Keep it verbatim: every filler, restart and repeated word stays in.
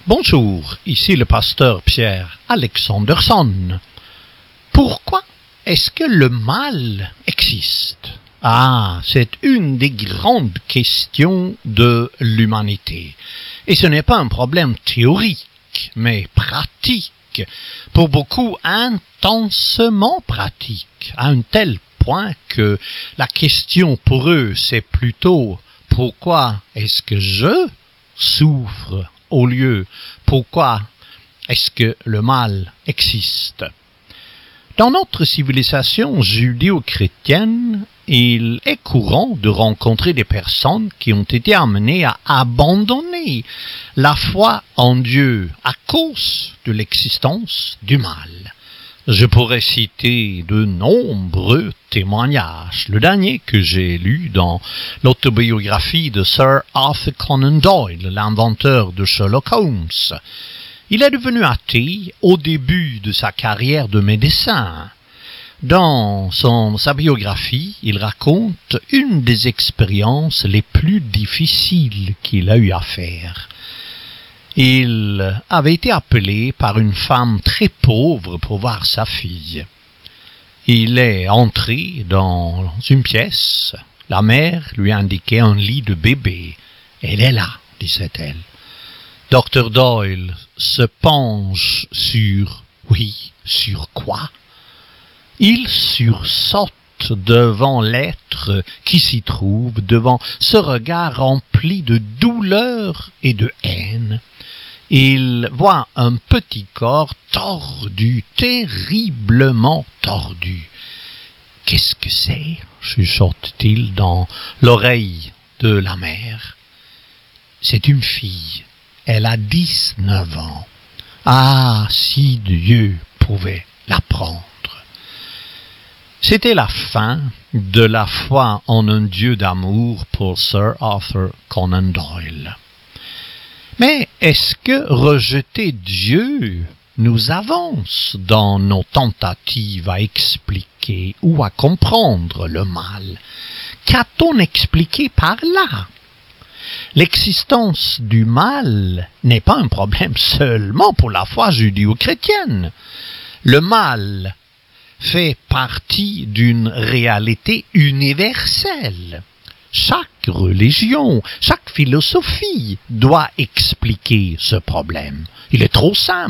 Bonjour, ici le pasteur Pierre Alexanderson. Pourquoi est-ce que le mal existe? Ah, c'est une des grandes questions de l'humanité. Et ce n'est pas un problème théorique, mais pratique. Pour beaucoup, intensément pratique, à un tel point que la question pour eux, c'est plutôt « Pourquoi est-ce que je souffre ?» au lieu « Pourquoi est-ce que le mal existe ?» Dans notre civilisation judéo-chrétienne, il est courant de rencontrer des personnes qui ont été amenées à abandonner la foi en Dieu à cause de l'existence du mal. Je pourrais citer de nombreux témoignages. Le dernier que j'ai lu dans l'autobiographie de Sir Arthur Conan Doyle, l'inventeur de Sherlock Holmes. Il est devenu athée au début de sa carrière de médecin. Dans son, sa biographie, il raconte une des expériences les plus difficiles qu'il a eu à faire. Il avait été appelé par une femme très pauvre pour voir sa fille. Il est entré dans une pièce. La mère lui indiquait un lit de bébé. « Elle est là », disait-elle. Docteur Doyle se penche sur... Oui, sur quoi? Il sursaute devant l'être qui s'y trouve, devant ce regard rempli de douleur et de haine. Il voit un petit corps tordu, terriblement tordu. « Qu'est-ce que c'est ?» chuchote-t-il dans l'oreille de la mère. « C'est une fille. Elle a dix-neuf ans. Ah, si Dieu pouvait la prendre. » C'était la fin de la foi en un Dieu d'amour pour Sir Arthur Conan Doyle. Mais est-ce que rejeter Dieu nous avance dans nos tentatives à expliquer ou à comprendre le mal? Qu'a-t-on expliqué par là? L'existence du mal n'est pas un problème seulement pour la foi judéo-chrétienne. Le mal fait partie d'une réalité universelle. Chaque religion, chaque philosophie doit expliquer ce problème. Il est trop simple.